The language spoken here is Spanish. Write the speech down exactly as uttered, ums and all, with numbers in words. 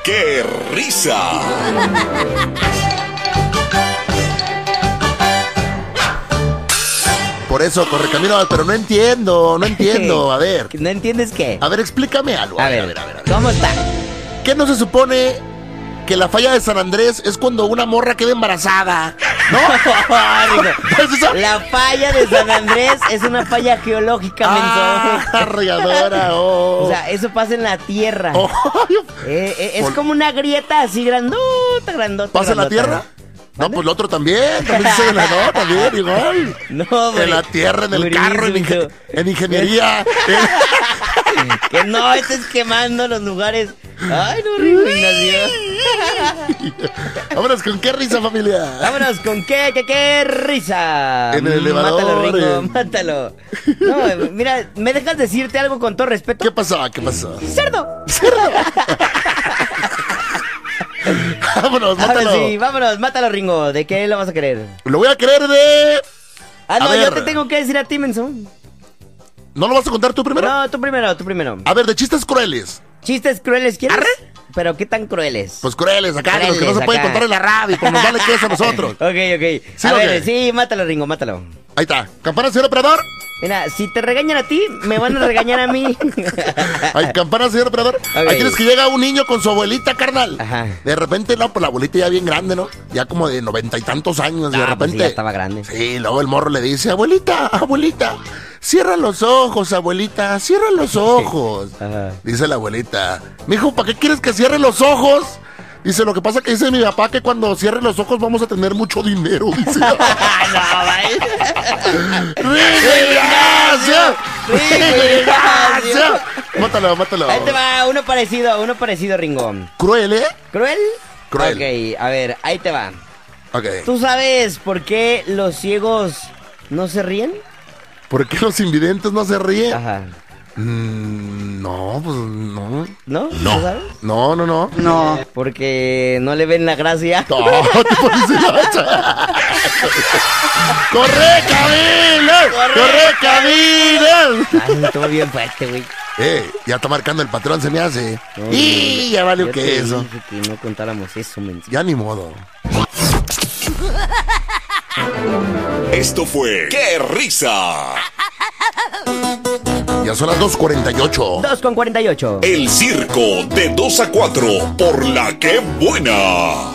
¡Qué risa! Por eso, Correcamino, pero no entiendo, no entiendo. A ver. ¿No entiendes qué? A ver, explícame algo. A, a, ver, ver, a ver, a ver. ¿Cómo está? ¿Qué no se supone que la falla de San Andrés es cuando una morra queda embarazada? ¿No? ¿Es eso? La falla de San Andrés es una falla geológica, ah, menso. Regadora, oh. O sea, eso pasa en la tierra. Oh. Eh, eh, es Por... como una grieta así grandota, grandota. ¿Pasa en la tierra? No, pues el otro también, también se la no, también, igual. No, hombre. En la tierra, en el Buenísimo. carro, en, ingen en ingeniería. Que no estés quemando los lugares. Ay, no, Ringo Ignacio. Vámonos con qué risa, familia. Vámonos con qué, qué, qué risa. En el elevador. Mátalo, Ringo, mátalo. No, mira, ¿me dejas decirte algo con todo respeto? ¿Qué pasó? ¿Qué pasó? ¡Cerdo! ¡Cerdo! Vámonos, mátalo. Ahora sí, vámonos, mátalo, Ringo. ¿De qué lo vas a querer? Lo voy a querer de... Ah, no, yo te tengo que decir a ti, menso. ¿No lo vas a contar tú primero? No, tú primero, tú primero. A ver, de chistes crueles. ¿Chistes crueles quieres? ¿Arre? ¿Pero qué tan crueles? Pues crueles, acá, crueles, los que no se acá. pueden contar en la radio, pues nos vale queso a nosotros. Ok, ok. ¿Sí, a o ver, qué? sí, mátalo, Ringo, mátalo. Ahí está. ¿Campana, señor operador? Mira, si te regañan a ti, me van a regañar a mí. Ay, campana, señor operador. Okay. Ahí tienes que llega un niño con su abuelita, carnal. Ajá. De repente, no, pues la abuelita ya bien grande, ¿no? Ya como de noventa y tantos años. Ah, de repente. pues sí, ya estaba grande. Sí, luego el morro le dice, abuelita, abuelita, cierra los ojos, abuelita, cierra los ojos. Ajá. Dice la abuelita, mijo, ¿para qué quieres que cierre los ojos? Dice, lo que pasa que dice mi papá que cuando cierre los ojos vamos a tener mucho dinero, dice. No, vaya. ¡Gracias! ¡Gracias! Mátalo, mátalo. Ahí te va, uno parecido, uno parecido, Ringo. ¿Cruel, eh? ¿Cruel? Cruel. Ok, a ver, ahí te va. Ok. ¿Tú sabes por qué los ciegos no se ríen? ¿Por qué los invidentes no se ríen? Ajá. Mm, no, pues no. ¿No? No. ¿No sabes? No, no, no. No. Porque no le ven la gracia. No, te pones gacha. ¡Corre, cabina! ¡Corre, cabina! Ay, estuvo bien fuerte, güey. Eh, ya está marcando el patrón, se me hace. No, y no, ya valió yo que te eso. dije que no contáramos eso, menso. Ya ni modo. Esto fue ¡Qué risa! Ya son las dos cuarenta y ocho. dos con cuarenta y ocho. El circo de dos a cuatro por La Que Buena.